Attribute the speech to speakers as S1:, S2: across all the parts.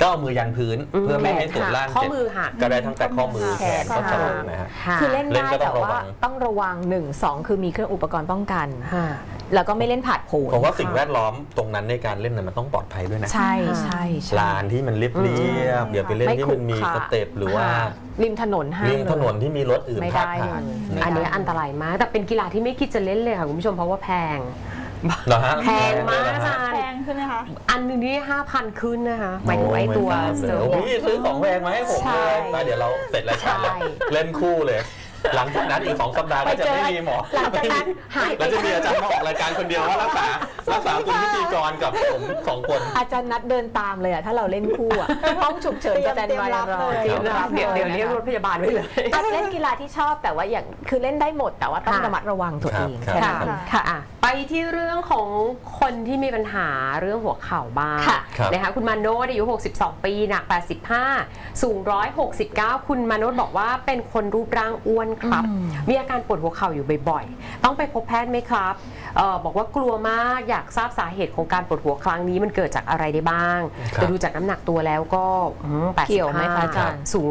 S1: ก็เอามือยันพื้นเพื่อไม่ให้ส่วนล่าง
S2: ข้อ
S1: เจ็บ
S2: มือหัก
S1: ก็ได้ทั้งแต่ข้อมือแขนก็สะดุดนะฮะ
S3: คือเล่น
S1: เล่น
S3: ได้
S1: ก็ต้
S3: แต่
S1: องระวั
S3: ว่าง ต้องระวัง1 2คือมีเครื่องอุปกรณ์ป้องกัน
S2: ค่ะ
S3: แล้วก็ไม่เล่นผาดโผน
S1: ผมว่าสิ่งแวดล้อมตรงนั้นในการเล่นมันต้องปลอดภัยด้วยนะ
S3: ใช่ใช่
S1: ลานที่มันเรียบอย่าไปเล่นที่มันมีสเต็ปหรือว่า
S3: ริมถนนห้าม
S1: ริมถนนที่มีรถอื่น
S3: ไม่
S1: พาด
S3: ได้
S1: ผ่าน
S3: เลย
S1: นะ
S2: อัน
S1: ครับ
S2: นี้อันตรายมากแต่เป็นกีฬาที่ไม่คิดจะเล่นเลยค่ะคุณผู้ชมเพราะว่าแพง
S1: เหรอฮะ
S2: แพงมากอาจาร
S4: แพ
S2: ย์
S4: งใช่ไหมคะ
S2: อันหนึงนี่5,000ขึ้นนะคะหมายถึงไอ้ตัว
S1: เสือพี่ซื้อของแพงมาให้ผม
S3: ใช่
S1: เลยแล้วเดี๋ยวเราเสร็จรายการเลย
S3: ใช่
S1: เล่นคู่เลย หลังจากนั้นอีก2 สัปดาห์ก็จะไม่มีหมอ
S3: หลังจากนั้นหายไป
S1: แล้วจะมีอาจารย์มาออกรายการคนเดียวว่ารักษาคุณพิธีกรกับผม2 คน
S3: อาจารย์นัดเดินตามเลยอะถ้าเราเล่นคู่อะห้องฉุกเฉินจะแตนบายรอ
S2: เตรียมรับเดี๋ยวเรียกรถพยาบาลไว้เลย
S3: เล่นกีฬาที่ชอบแต่ว่าอย่างคือเล่นได้หมดแต่ว่าต้องระมัดระวังตัวเอง
S1: ครับ
S3: แค่นั้น
S2: ค่ะ
S3: ค่ะ
S2: อ่ะไปที่เรื่องของคนที่มีปัญหาเรื่องหัวเข่าบ้าง
S3: ค่ะ
S2: นะคะคุณมาโนดอายุ62 ปีหนัก85สูง169คุณมาโนดบอกว่าเป็นคนรูปร่างอ้วนครับมีอาการปวดหัวเข่าอยู่บ่อยๆต้องไปพบแพทย์ไหมครับบอกว่ากลัวมากอยากทราบสาเหตุของการปวดหัวครั้งนี้มันเกิดจากอะไรได้บ้างแต่ดูจากน้ำหนักตัวแล้วก็85
S3: เกี่ยวไหมคะอาจารย์
S2: สูง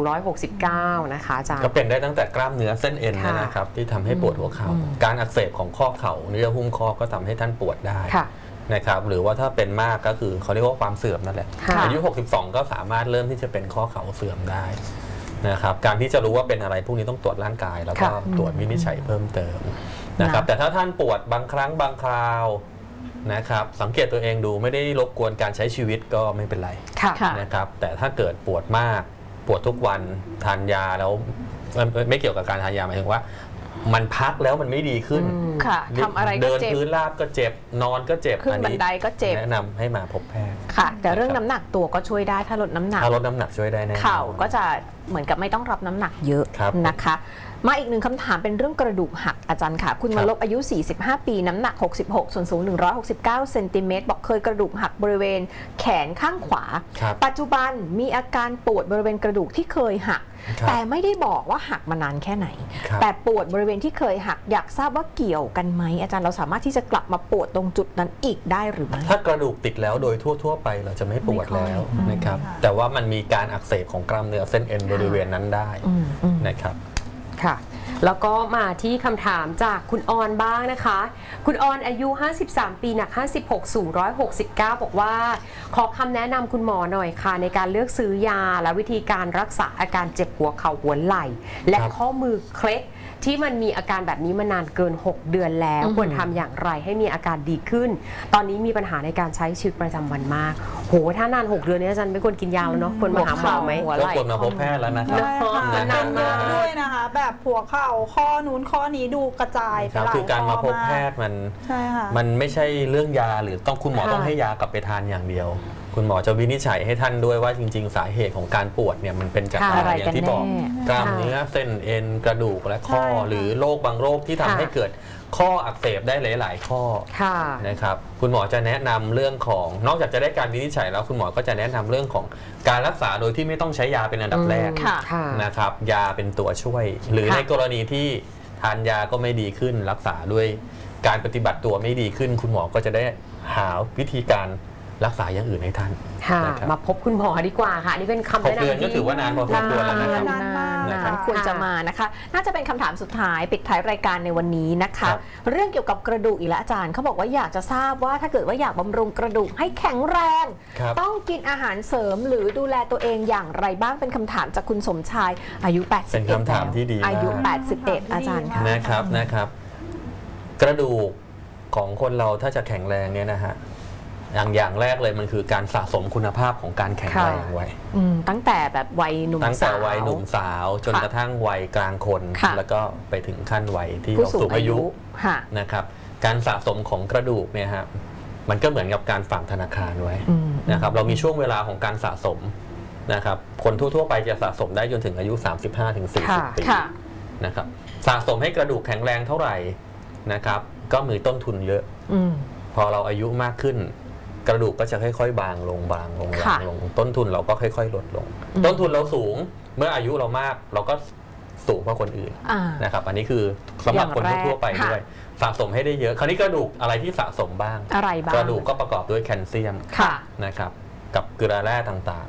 S2: 169นะคะอาจารย์
S1: ก็เป็นได้ตั้งแต่กล้ามเนื้อเส้นเอ็นนะครับที่ทำให้ปวดหัวเข่าการอักเสบของข้อเข่าเนื้อหุ้มข้อก็ทำให้ท่านปวดได้
S2: ค่ะ
S1: นะครับหรือว่าถ้าเป็นมากก็คือเขาเรียกว่าความเสื่อมนั่นแหละ
S2: ค่ะ
S1: อายุ62ก็สามารถเริ่มที่จะเป็นข้อเข่าเสื่อมได้นะครับการที่จะรู้ว่าเป็นอะไรพวกนี้ต้องตรวจร่างกายแล้วก็ตรวจวินิจฉัยเพิ่มเติมนะครับแต่ถ้าท่านปวดบางครั้งบางคราวนะครับสังเกตตัวเองดูไม่ได้รบกวนการใช้ชีวิตก็ไม่เป็นไร
S2: ค่ะ
S1: นะครับแต่ถ้าเกิดปวดมากปวดทุกวันทานยาแล้วไม่เกี่ยวกับการทานยาหมายถึงว่ามันพักแล้วมันไม่ดีขึ้น
S3: ค่ะทำอะไรก็
S1: เดิน
S3: เจ็บ
S1: พื้นราบก็เจ็บนอนก็เจ็บ
S3: ขึ้นบันไดก็เจ็บ
S1: แนะนำให้มาพบแพทย์
S3: ค่ะ แต่เรื่องน้ำหนักตัวก็ช่วยได้ถ้าลดน้ำหนัก
S1: ถ้าลดน้ำหนักช่วยได้แน่นอน
S3: เข่าก็จะเหมือนกับไม่ต้องรับน้ำหนักเยอะ
S1: ครับ
S3: นะคะ มาอีกหนึ่งคำถามเป็นเรื่องกระดูกหักอาจารย์ค่ะ คุณ
S1: ครั
S3: มา
S1: บ
S3: ลบอายุ 45 ปีน้ำหนัก 66 ส่วนสูง 169 เซนติเมตรบอกเคยกระดูกหักบริเวณแขนข้างขวา
S1: ครับ
S3: ปัจจุบันมีอาการปวดบริเวณกระดูกที่เคยหัก
S1: ครับ
S3: แต่ไม่ได้บอกว่าหักมานานแค่ไหน
S1: ครับ
S3: แต่ปวดบริเวณที่เคยหักอยากทราบว่าเกี่ยวกันไหมอาจารย์เราสามารถที่จะกลับมาปวดตรงจุดนั้นอีกได้หรือไม่
S1: ถ้ากระดูกติดแล้วโดยทั่วๆไปเราจะไม่ปวดแล้วนะครับแต่ว่ามันมีการอักเสบของกล้ามเนื้อเส้นเอ็นบริเวณนั้นได้นะครับ
S2: ค่ะแล้วก็มาที่คำถามจากคุณออนบ้างนะคะคุณออนอายุ53 ปีหนัก56สูง169บอกว่าขอคำแนะนำคุณหมอหน่อยค่ะในการเลือกซื้อยาและวิธีการรักษาอาการเจ็บหัวเข่าหัวไหล่และข้อมือเคล็ดที่มันมีอาการแบบนี้มานานเกิน6 เดือนแล้วควรทำอย่างไรให้มีอาการดีขึ้นตอนนี้มีปัญหาในการใช้ชีวิตประจำวันมากโหถ้านาน6 เดือนนี้อาจารย์ไม่ควรกินยาแล้วเนาะควรมาหาหมอไหม
S3: หัว
S1: ก็
S3: ไหล่
S1: ควรมาพบแพทย์แล้วนะครับ
S4: ใช่ค่ะ
S1: นะ
S4: นาน
S1: ค
S4: มา
S1: รับ
S4: กด้วยนะคะ แบบหัวเข่าข้อนู้นข้อนี้ดูกระจายไป
S1: ครับ
S4: หลาย
S1: คือการมาพบแพ
S4: ข้อ
S1: ทย์มัน
S4: ใช่ค่ะ
S1: มันไม่ใช่เรื่องยาหรือต้องคุณหมอ
S2: ค่ะ
S1: ต้องให้ยากลับไปทานอย่างเดียว คุณหมอจะวินิจฉัยให้ท่านด้วยว่าจริงๆ สาเหตุของการปวดเนี่ยมันเป็นจากอะไร
S3: อะไร
S1: อย่างที่บอก
S3: กันแน่
S1: กล้ามเนื้อเส้นเอ็นกระดูกและข้อ
S4: ใช่ค่ะ
S1: หรือโรคบางโรคที่ทำ
S2: ค่ะ
S1: ให้เกิดข้ออักเสบได้หลาย ๆ ข้อ
S2: ค่ะ
S1: นะครับคุณหมอจะแนะนำเรื่องของนอกจากจะได้การวินิจฉัยแล้วคุณหมอก็จะแนะนำเรื่องของการรักษาโดยที่ไม่ต้องใช้ยาเป็นอันดับแรก
S3: ค่ะ
S1: นะครับยาเป็นตัวช่วย หรือ
S2: ค่ะ
S1: ในกรณีที่ทานยาก็ไม่ดีขึ้น รักษาด้วยการปฏิบัติตัวไม่ดีขึ้น คุณหมอก็จะได้หาวิธีการรักษาอย่างอื่นให้ท่าน
S2: ค่ะ
S1: นะครับ
S2: มาพบคุณหมอดีกว่าค่ะนี่เป็นคำ
S1: 6
S2: แนะ
S1: เดือน
S2: นำ
S1: ก็
S2: ที่
S1: ถือว่านานพอสมควรแล้วนะครับ
S4: นานมาก
S1: นะครับ
S3: ควรจะมานะคะ น่าจะเป็นคำถามสุดท้ายปิดท้ายรายการในวันนี้นะคะ
S1: ครับ
S3: เรื่องเกี่ยวกับกระดูกอีกแล้วอาจารย์เขาบอกว่าอยากจะทราบว่าถ้าเกิดว่าอยากบำรุงกระดูกให้แข็งแรง
S1: ครับ
S3: ต้องกินอาหารเสริมหรือดูแลตัวเองอย่างไรบ้างเป็นคำถามจากคุณสมชายอายุ81
S1: เป็นคำถามที่ดีมาก
S3: อายุ81อาจารย์ค่ะ
S1: นะครับกระดูกของคนเราถ้าจะแข็งแรงเนี่ยนะฮะอย่างแรกเลยมันคือการสะสมคุณภาพของการแข็งแรงไว้
S3: ตั้งแต่แบบวัยหนุ่ม
S1: ตั้งแต่
S3: สาว
S1: วัยหนุ่มสาวจน
S3: ค่ะ
S1: กระทั่งวัยกลางคน
S3: ค่ะ
S1: แล้วก็ไปถึงขั้นวัยที่
S3: ผู้
S1: เรา
S3: สู
S1: สู
S3: ง
S1: ง
S3: อา
S1: อา
S3: ยุ
S1: ยุ
S3: ค่ะ
S1: นะครับการสะสมของกระดูกเนี่ยฮะมันก็เหมือนกับการฝากธนาคารไว้
S3: อืม
S1: นะครับเรามีช่วงเวลาของการสะสมนะครับคนทั่วๆไปจะสะสมได้จนถึงอายุ 35-40 ปี
S3: ค่ะ
S1: นะครับสะสมให้กระดูกแข็งแรงเท่าไหร่นะครับก็มีต้นทุนเยอะ
S3: อืม
S1: พอเราอายุมากขึ้น กระดูกก็จะค่อยๆบางลง
S3: ค่ะ
S1: ลงต้นทุนเราก็ค่อยๆลดลง ต้นทุนเราสูงเมื่ออายุเรามากเราก็สูงกว่าคนอื่น
S3: อ่า
S1: นะครับอันนี้คือสำหรับคนทั่วๆไป
S3: ค่ะ
S1: ด้วยสะสมให้ได้เยอะคราวนี้กระดูกอะไรที่สะสมบ้าง
S3: อะไรบ้าง
S1: กระดูกก็ประกอบด้วยแคลเซียม
S3: ค่ะ
S1: นะครับกับเกลือแร่ต่าง